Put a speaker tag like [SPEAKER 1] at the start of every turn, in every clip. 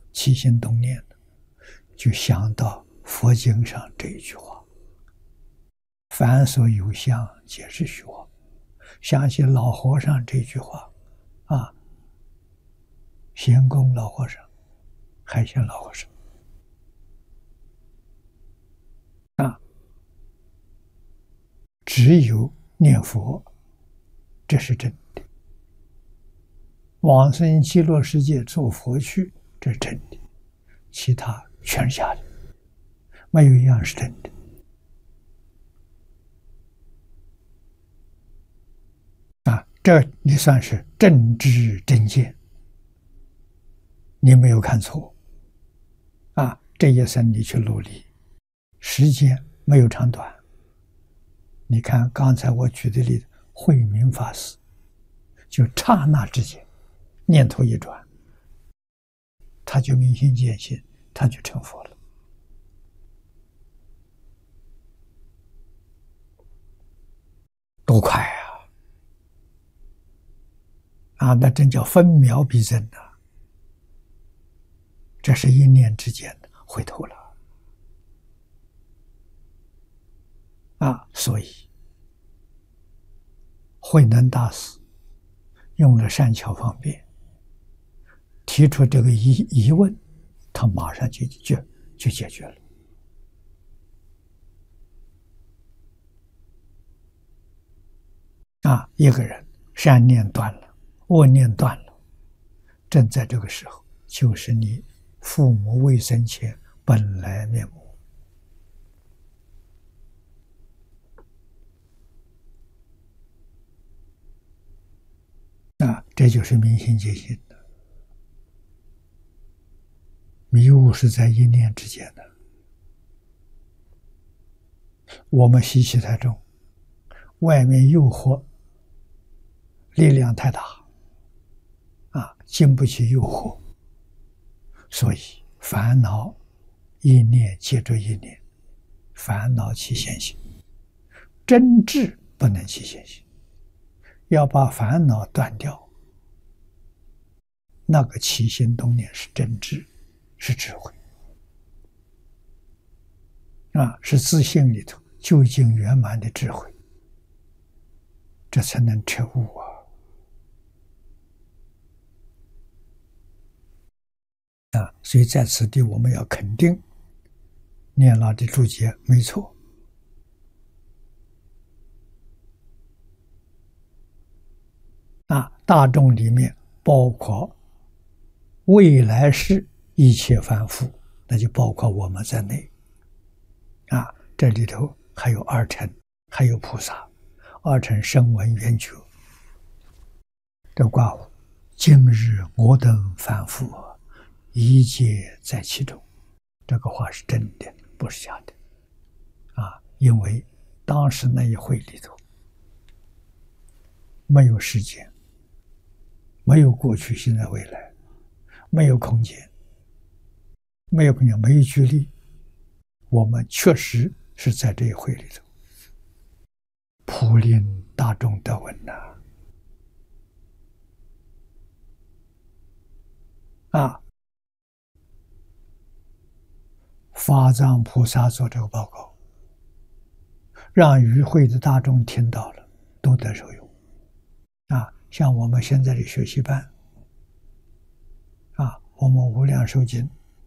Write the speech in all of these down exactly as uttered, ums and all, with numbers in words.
[SPEAKER 1] 起心动念的，就想到佛经上这一句话：凡所有相，皆是虚妄。想起老和尚这句话，啊，贤公老和尚，海鲜老和尚，啊，只有念佛，这是真的；往生极乐世界做佛去，这是真的；其他全是假的，没有一样是真的。啊，这你算是正知正见，你没有看错。啊，这一生你去努力，时间没有长短。你看刚才我举的例子，慧明法师，就刹那之间，念头一转，他就明心见性，他就成佛了。多快啊！啊，那真叫分秒必争啊！这是一念之间的回头了。啊，所以慧能大师用了善巧方便，提出这个疑疑问，他马上就就就解决了。啊，一个人善念断了，恶念断了，正在这个时候，就是你父母未生前本来面目。啊，这就是明心见性的。迷雾是在一念之间的。我们习气太重，外面诱惑力量太大，啊，经不起诱惑，所以烦恼一念接着一念，烦恼起现行，真智不能起现行。要把烦恼断掉，那个起心动念是真智，是智慧，啊，是自性里头究竟圆满的智慧，这才能彻悟啊！啊，所以在此地我们要肯定念老的注解没错。啊，大众里面包括未来世一切凡夫，那就包括我们在内。啊，这里头还有二乘，还有菩萨，二乘声闻缘觉。这卦物，今日我等凡夫，一切在其中。这个话是真的，不是假的。啊，因为当时那一会里头没有时间。没有过去、现在、未来，没有空间，没有空间，没有距离。我们确实是在这一会里头，普令大众得闻呐！啊，法藏菩萨做这个报告，让与会的大众听到了，都得受用。啊。像我们现在的学习班，啊，我们无量寿经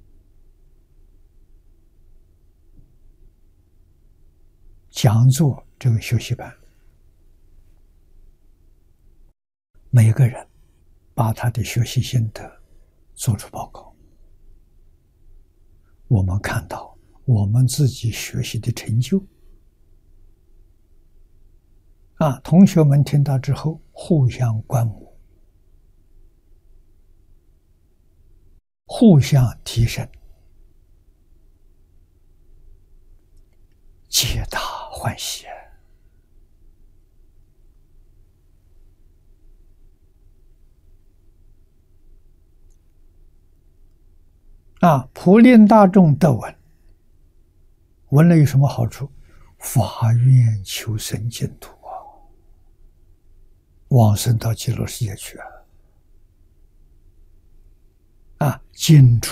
[SPEAKER 1] 讲座这个学习班，每个人把他的学习心得做出报告，我们看到我们自己学习的成就。啊，同学们听到之后互相观摩，互相提升，皆大欢喜。啊，普令大众得闻，闻了有什么好处？发愿求生净土啊，往生到极乐世界去啊！啊，尽处